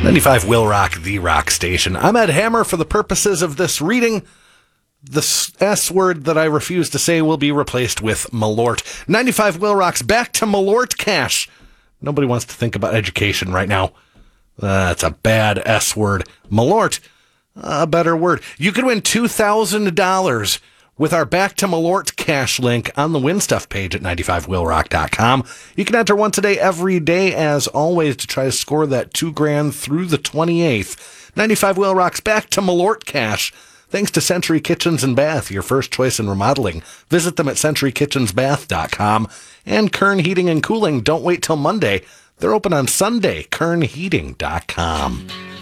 95 Will Rock, the rock station. I'm Ed Hammer. For the purposes of this reading, the S word that I refuse to say will be replaced with Malort. 95 Will Rock's back to Malort cash. Nobody wants to think about education right now. That's a bad S word. Malort, a better word. You could win $2,000 with our Back to Malort cash link on the Win Stuff page at 95willrock.com. You can enter once a day every day, as always, to try to score that $2,000 through the 28th. 95 Will Rock's Back to Malort cash. Thanks to Century Kitchens and Bath, your first choice in remodeling. Visit them at centurykitchensbath.com. And Kern Heating and Cooling, don't wait till Monday. They're open on Sunday, kernheating.com.